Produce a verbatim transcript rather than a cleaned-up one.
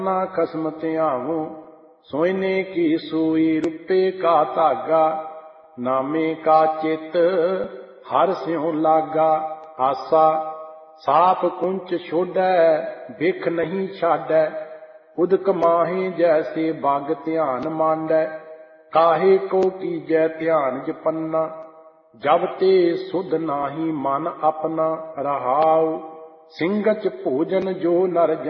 ना खसम त्यावो सोयने की सोई रुपए का धागा नामे का चित हर स्यों लागा आसा साप कुंच छोड़ै भिख नहीं छाड़ै उदक माहे जैसे बाग ध्यान मांडै काहे को कीजै ध्यान जपन्ना जब ते सुध नाही मन अपना रहाओ सिंगच भोजन जो नर